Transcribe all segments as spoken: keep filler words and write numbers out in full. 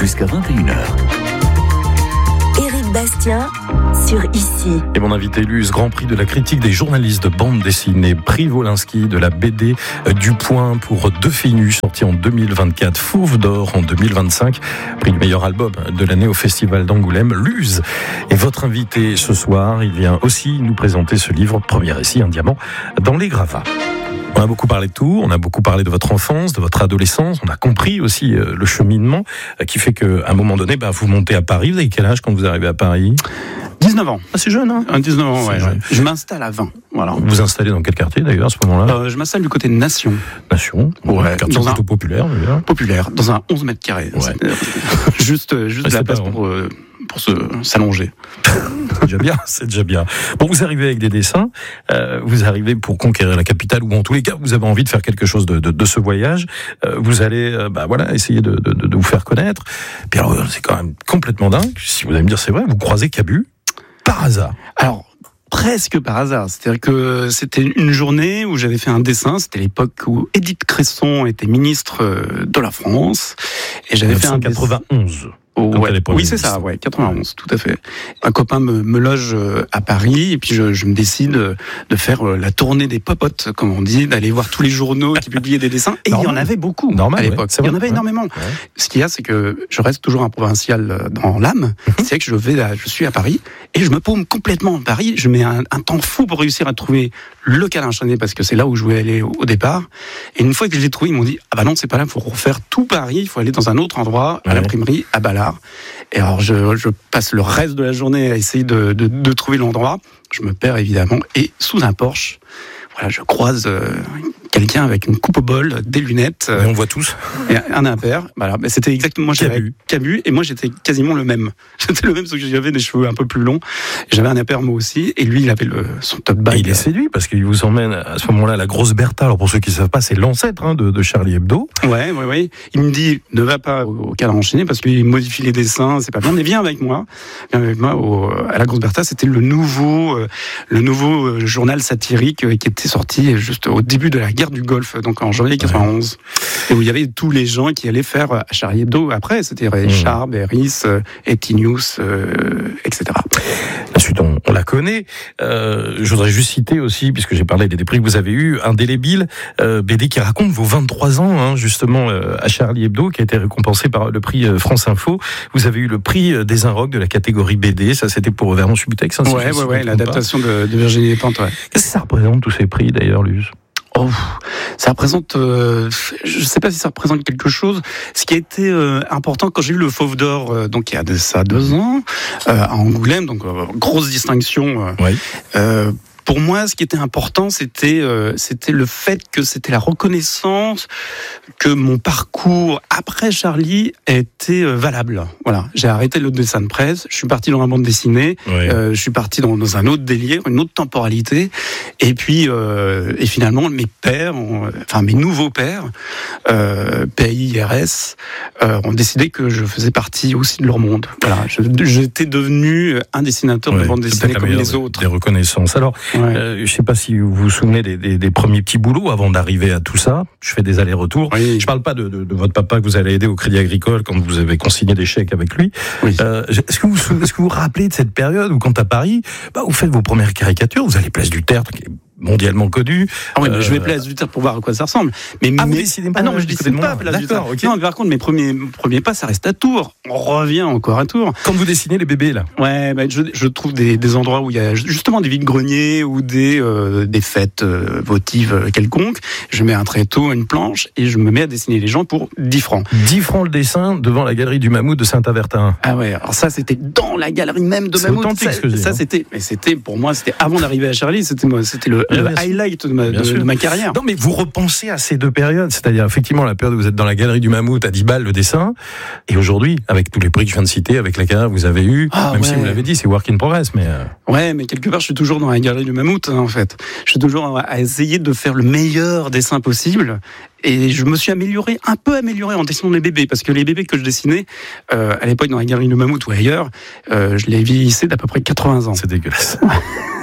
jusqu'à vingt et une heures. Éric Bastien sur Ici. Et mon invité Luz, Grand Prix de la critique des journalistes de bande dessinée, prix Wolinski de la B D du Point pour Deux filles nues, sorti en deux mille vingt-quatre, Fouve d'or en deux mille vingt-cinq, prix du meilleur album de l'année au Festival d'Angoulême. Luz est votre invité ce soir. Il vient aussi nous présenter ce livre, premier récit, Un diamant dans les gravats. On a beaucoup parlé de tout, on a beaucoup parlé de votre enfance, de votre adolescence, on a compris aussi euh, le cheminement euh, qui fait qu'à un moment donné, bah, vous montez à Paris. Vous avez quel âge quand vous arrivez à Paris ? dix-neuf ans. Ah, c'est jeune, hein ? dix-neuf ans, ouais, jeune. ouais. Je m'installe à vingt. Voilà. Vous vous installez dans quel quartier d'ailleurs à ce moment-là ? euh, Je m'installe du côté de Nation. Nation, Ouais. un quartier Dans plutôt un... populaire d'ailleurs. Populaire, dans un onze mètres carrés. Ouais. C'est... juste juste Ouais, de la c'est place pas pour, euh, pour se, s'allonger. C'est déjà bien, c'est déjà bien. Bon, vous arrivez avec des dessins, euh, vous arrivez pour conquérir la capitale, ou en tous les cas, vous avez envie de faire quelque chose de, de, de ce voyage. Euh, vous allez, euh, bah voilà, essayer de, de, de vous faire connaître. Puis alors, c'est quand même complètement dingue. Si vous allez me dire, c'est vrai, vous croisez Cabu par hasard. Alors, presque par hasard. C'est-à-dire que c'était une journée où j'avais fait un dessin. C'était l'époque où Édith Cresson était ministre de la France. Et j'avais fait un dessin. quatre-vingt-onze. Oh, ouais. Oui, c'est ministre. ça, ouais, quatre-vingt-onze, tout à fait. Un copain me, me loge à Paris et puis je, je me décide de faire la tournée des popotes, comme on dit, d'aller voir tous les journaux qui publiaient des dessins. Et Normal. il y en avait beaucoup Normal, à l'époque. ouais, c'est il y en vrai, avait ouais. énormément. Ouais. Ce qu'il y a, c'est que je reste toujours un provincial dans l'âme. C'est que je vais, à, je suis à Paris et je me paume complètement à Paris. Je mets un, un temps fou pour réussir à trouver le Câlin Chenet parce que c'est là où je voulais aller au, au départ. Et une fois que je l'ai trouvé, ils m'ont dit ah bah non, c'est pas là, il faut refaire tout Paris. Il faut aller dans un autre endroit, à Ouais. l'imprimerie, à Ballard. Et alors, je, je passe le reste de la journée à essayer de, de, de trouver l'endroit. Je me perds évidemment. Et sous un Porsche, voilà, je croise euh, quelqu'un avec une coupe au bol, des lunettes, Et euh, on voit tous. et un impair. Voilà, mais c'était exactement moi. J'avais Cabu. Cabu et moi j'étais quasiment le même. J'étais le même, sauf que j'avais des cheveux un peu plus longs. J'avais un impair moi aussi, et lui il avait le son top Et bag. il est séduit parce qu'il vous emmène à ce moment-là à la grosse Bertha. Alors pour ceux qui ne savent pas, c'est l'ancêtre hein, de, de Charlie Hebdo. Ouais, ouais, ouais. Il me dit ne va pas au, au Câlin Chenet parce qu'il modifie les dessins, c'est pas bien. Mais viens avec moi. Viens avec moi au, à la grosse Bertha. C'était le nouveau, euh, le nouveau euh, journal satirique euh, qui était sorti juste au début de la guerre du Golfe, donc en janvier quatre-vingt-onze, ouais. Et où il y avait tous les gens qui allaient faire à Charlie Hebdo après. C'était Richard, mmh. Berris, euh, Etinews, euh, et cetera. La suite, on, on la connaît. Euh, je voudrais juste citer aussi, puisque j'ai parlé des prix que vous avez eus, Indélébile, euh, B D qui raconte vos vingt-trois ans, hein, justement, euh, à Charlie Hebdo, qui a été récompensé par le prix euh, France Info. Vous avez eu le prix euh, des Inrocks de la catégorie B D. Ça, c'était pour Vernon Subutex. Hein, si ouais, je, ouais, si ouais, l'adaptation de, de Virginie Despentes, ouais. Qu'est-ce que ça représente, tous ces prix, d'ailleurs, Luz ? Oh, ça représente, euh, je ne sais pas si ça représente quelque chose. Ce qui a été euh, important quand j'ai eu le Fauve d'or, euh, donc il y a de ça deux ans, euh, à Angoulême, donc euh, grosse distinction. Euh, oui. euh, Pour moi, ce qui était important, c'était euh, c'était le fait que c'était la reconnaissance que mon parcours après Charlie était euh, valable. Voilà, j'ai arrêté le dessin de presse, je suis parti dans la bande dessinée, Oui. euh, je suis parti dans, dans un autre délire, une autre temporalité, et puis euh, et finalement mes pères, ont, enfin mes nouveaux pères, euh, P I R S, euh, ont décidé que je faisais partie aussi de leur monde. Voilà, je, j'étais devenu un dessinateur Ouais, de bande dessinée comme les des, autres. Des reconnaissances. Alors, Ouais. euh, je ne sais pas si vous vous souvenez des, des, des premiers petits boulots avant d'arriver à tout ça. Je fais des allers-retours. Oui. Je ne parle pas de, de, de votre papa que vous allez aider au Crédit Agricole quand vous avez consigné des chèques avec lui. Oui. Euh, est-ce que vous est-ce que vous vous rappelez de cette période où, quand à Paris, bah, vous faites vos premières caricatures, vous allez place du Tertre, qui est mondialement connu. Ah oui, mais euh... je vais place du Tertre pour voir à quoi ça ressemble. Mais ah, mes... vous décidez pas ah non, mais je du côté décide de pas moi. place du D'accord, Tertre. ok. Non, mais par contre, mes premiers, premiers pas, ça reste à Tours. On revient encore à Tours. Quand vous dessinez les bébés, là. Ouais, bah, je, je trouve des, des endroits où il y a justement des vides-greniers ou des, euh, des fêtes euh, votives quelconques. Je mets un tréteau, une planche, et je me mets à dessiner les gens pour dix francs. dix francs le dessin devant la galerie du Mammouth de Saint-Avertin. Ah ouais, alors ça, c'était dans la galerie même de C'est Mammouth. authentique, Ça, ce que je dis, ça hein. c'était, mais c'était, pour moi, c'était avant d'arriver à Charlie, c'était, moi, c'était le, Ouais, le bien sûr. highlight de ma, Bien de, sûr. de ma carrière. Non, mais vous repensez à ces deux périodes, c'est-à-dire effectivement la période où vous êtes dans la galerie du Mammouth à dix balles le dessin, et aujourd'hui, avec tous les prix que je viens de citer, avec la carrière que vous avez eue, Ah, même ouais. si vous l'avez dit, c'est work in progress, mais... Euh... Ouais, mais quelque part, je suis toujours dans la galerie du Mammouth, hein, en fait. Je suis toujours à essayer de faire le meilleur dessin possible. Et je me suis amélioré, un peu amélioré en dessinant les bébés, parce que les bébés que je dessinais, euh, à l'époque, dans la galerie du Mammouth ou ailleurs, euh, je les vieillissais d'à peu près quatre-vingts ans. C'est dégueulasse.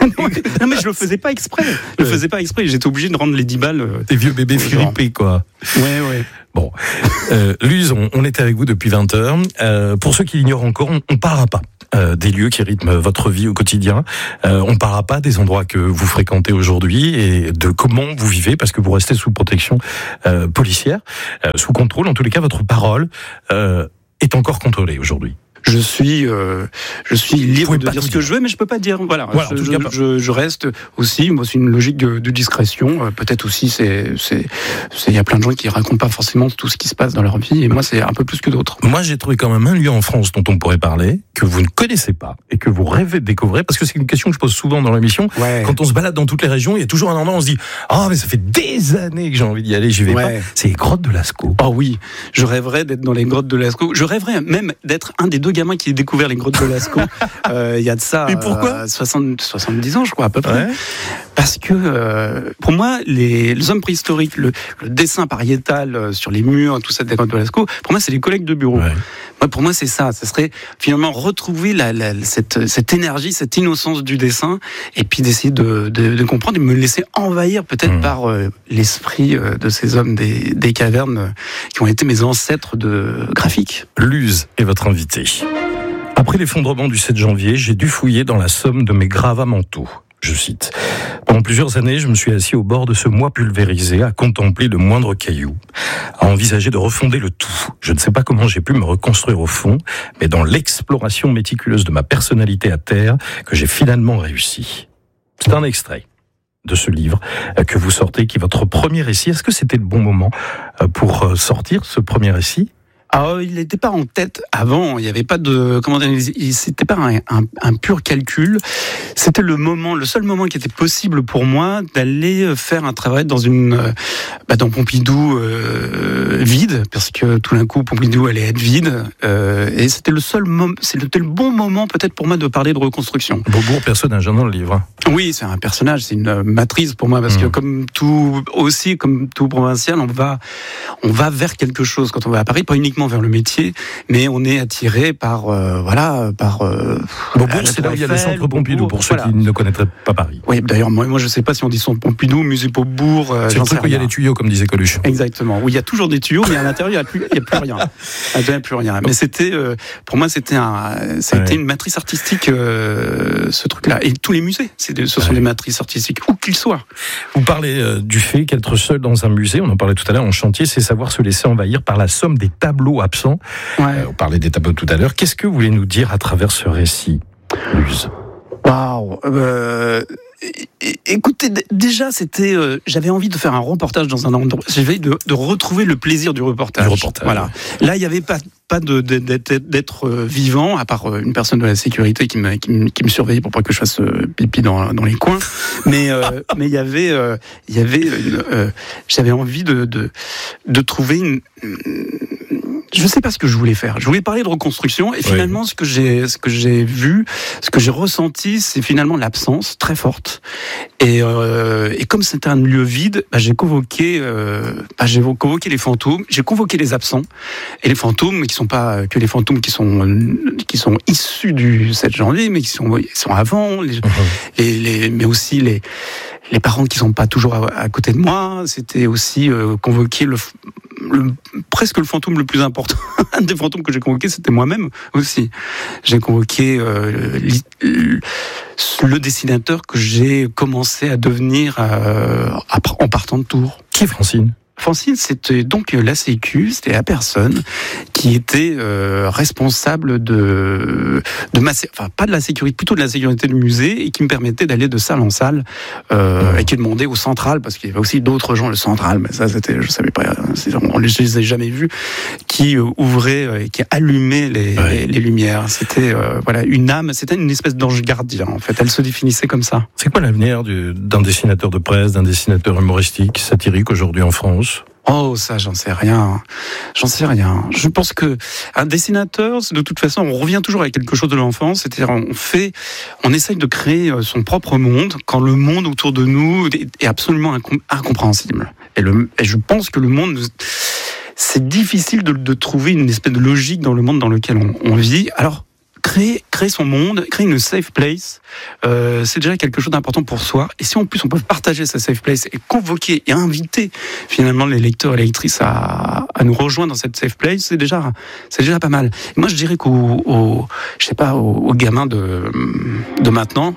Non mais je le faisais pas exprès. Je le faisais pas exprès. J'étais obligé de rendre les dix balles. Euh, Des vieux bébés fripés, quoi. Ouais, ouais. Bon, euh, Luz, on, on était avec vous depuis vingt heures. Euh, pour ceux qui l'ignorent encore, on ne parlera pas euh, des lieux qui rythment votre vie au quotidien. Euh, on ne parlera pas des endroits que vous fréquentez aujourd'hui et de comment vous vivez, parce que vous restez sous protection euh, policière, euh, sous contrôle. En tous les cas, votre parole euh, est encore contrôlée aujourd'hui. Je suis, euh, je suis libre de dire ce que dire. je veux, mais je peux pas dire. Voilà, voilà je, je, je, je reste aussi. Moi, c'est une logique de, de discrétion. Euh, peut-être aussi, c'est, c'est, c'est, il y a plein de gens qui racontent pas forcément tout ce qui se passe dans leur vie, et moi, c'est un peu plus que d'autres. Moi, j'ai trouvé quand même un lieu en France dont on pourrait parler, que vous ne connaissez pas et que vous rêvez de découvrir, parce que c'est une question que je pose souvent dans l'émission. Ouais. Quand on se balade dans toutes les régions, il y a toujours un endroit où on se dit ah oh, mais ça fait des années que j'ai envie d'y aller, j'y vais ouais. pas. C'est les grottes de Lascaux. Oh oui, je rêverais d'être dans les grottes de Lascaux. Je rêverais même d'être un des deux gamins qui ait découvert les grottes de Lascaux. Il euh, y a de ça. Mais pourquoi euh, soixante, soixante-dix ans, je crois, à peu près. Ouais. Parce que, euh, pour moi, les, les hommes préhistoriques, le, le dessin pariétal euh, sur les murs, tout ça des grottes de Lascaux, pour moi, c'est les collègues de bureau. Ouais. Moi, pour moi, c'est ça. Ce serait finalement retrouver la, la, cette, cette énergie, cette innocence du dessin, et puis d'essayer de, de, de comprendre et de me laisser envahir peut-être mmh. par euh, l'esprit euh, de ces hommes des, des cavernes euh, qui ont été mes ancêtres de graphique. Luz est votre invité. Après l'effondrement du sept janvier, j'ai dû fouiller dans la somme de mes gravats mentaux. Je cite. Pendant plusieurs années, je me suis assis au bord de ce moi pulvérisé, à contempler le moindre caillou, à envisager de refonder le tout. Je ne sais pas comment j'ai pu me reconstruire au fond, mais dans l'exploration méticuleuse de ma personnalité à terre, que j'ai finalement réussi. C'est un extrait de ce livre que vous sortez, qui est votre premier récit. Est-ce que c'était le bon moment pour sortir ce premier récit ? Alors, il n'était pas en tête avant, il n'y avait pas de, comment dire, c'était pas un, un, un pur calcul. C'était le moment, le seul moment qui était possible pour moi d'aller faire un travail dans une, bah, dans Pompidou euh, vide, parce que tout d'un coup Pompidou allait être vide, euh, et c'était le seul moment, c'était le bon moment peut-être pour moi de parler de reconstruction. Beaubourg, personnage dans le livre. Oui, c'est un personnage, c'est une matrice pour moi, parce mmh. que comme tout aussi, comme tout provincial, on va, on va vers quelque chose quand on va à Paris, pas uniquement vers le métier, mais on est attiré par euh, voilà par euh, Beaubourg, c'est là où il y a le centre Pompidou, pour ceux voilà. qui ne connaîtraient pas Paris. Oui, d'ailleurs moi, moi je sais pas si on dit centre Pompidou, musée Beaubourg. Euh, c'est le truc où il y a les tuyaux, comme disait Coluche. Exactement, où il y a toujours des tuyaux, mais à l'intérieur il y a plus, il y a plus rien, il y a plus rien. Mais c'était euh, pour moi c'était un, ça a été ouais. une matrice artistique euh, ce truc-là, et tous les musées, c'est de, ce sont ouais. des matrices artistiques où qu'ils soient. Vous parlez euh, du fait qu'être seul dans un musée, on en parlait tout à l'heure en chantier, c'est savoir se laisser envahir par la somme des tableaux absents. Ouais. Euh, on parlait des tableaux tout à l'heure. Qu'est-ce que vous voulez nous dire à travers ce récit, Luz ? Waouh euh, Écoutez, déjà, c'était, euh, j'avais envie de faire un reportage dans un endroit. J'avais de, de retrouver le plaisir du reportage. Du reportage. Voilà. Là, il n'y avait pas, pas de, de, d'être, d'être vivant, à part une personne de la sécurité qui me, qui me, qui me surveillait pour pas que je fasse pipi dans, dans les coins. Mais, euh, mais il y avait, euh, il y avait, une, euh, j'avais envie de, de, de trouver une. Je ne sais pas ce que je voulais faire. Je voulais parler de reconstruction, et finalement, oui. ce que j'ai, ce que j'ai vu, ce que j'ai ressenti, c'est finalement l'absence très forte. Et, euh, et comme c'était un lieu vide, bah, j'ai convoqué, euh, bah, j'ai convoqué les fantômes, j'ai convoqué les absents, et les fantômes qui sont pas que les fantômes qui sont qui sont issus du sept janvier, mais qui sont ils sont avant, les, mmh. les, les, mais aussi les les parents qui sont pas toujours à, à côté de moi. C'était aussi euh, convoquer le Le, presque le fantôme le plus important. Un des fantômes que j'ai convoqué, c'était moi-même aussi. J'ai convoqué euh, le, le dessinateur que j'ai commencé à devenir euh, en partant de Tours. Qui est Francine ? Francine, c'était donc la Sécu, c'était la personne qui était euh, responsable de, de ma, enfin pas de la sécurité, plutôt de la sécurité du musée, et qui me permettait d'aller de salle en salle, euh, et qui demandait au central, parce qu'il y avait aussi d'autres gens, le central, mais ça c'était, je savais pas, on ne les a jamais vus, qui euh, ouvrait et qui allumait les, ouais. les, les lumières. C'était euh, voilà une âme, c'était une espèce d'ange gardien en fait. Elle se définissait comme ça. C'est quoi l'avenir du, d'un dessinateur de presse, d'un dessinateur humoristique, satirique aujourd'hui en France ? Oh, ça, j'en sais rien. J'en sais rien. Je pense que un dessinateur, de toute façon, on revient toujours à quelque chose de l'enfance. C'est-à-dire, on fait, on essaye de créer son propre monde quand le monde autour de nous est absolument incompréhensible. Et, le, et je pense que le monde, c'est difficile de, de trouver une espèce de logique dans le monde dans lequel on, on vit. Alors, créer, créer son monde, créer une safe place, euh, c'est déjà quelque chose d'important pour soi. Et si en plus on peut partager sa safe place et convoquer et inviter finalement les lecteurs et les lectrices à, à nous rejoindre dans cette safe place, c'est déjà, c'est déjà pas mal. Et moi, je dirais qu'aux, aux, je sais pas, aux, aux gamins de, de maintenant,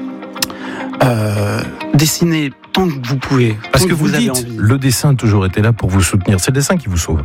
euh, dessinez tant que vous pouvez. Parce que, que vous, vous dites, avez envie. Le dessin a toujours été là pour vous soutenir. C'est le dessin qui vous sauve.